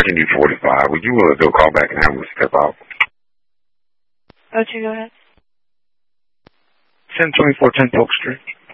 can do 45. Would you do a call back and have me step out? Okay, go ahead. 1024 10 Polk Street.